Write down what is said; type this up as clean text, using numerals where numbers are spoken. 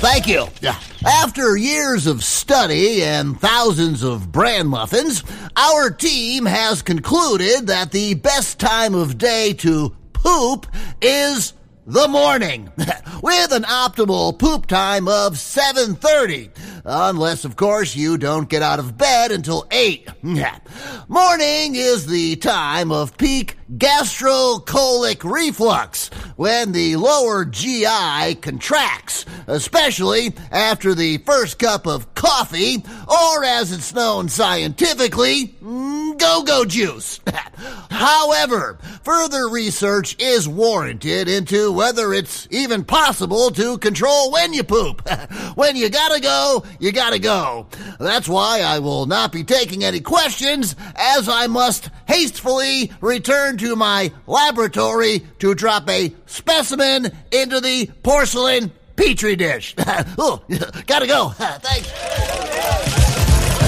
Thank you. After years of study and thousands of bran muffins, our team has concluded that the best time of day to poop is the morning, with an optimal poop time of 7:30, unless, of course, you don't get out of bed until 8. Morning is the time of peak gastrocolic reflux, when the lower GI contracts, especially after the first cup of coffee, or as it's known scientifically, go-go juice. However, further research is warranted into whether it's even possible to control when you poop. When you gotta go, you gotta go. That's why I will not be taking any questions, as I must hastily return to my laboratory to drop a specimen into the porcelain petri dish. Oh, gotta go. Thanks.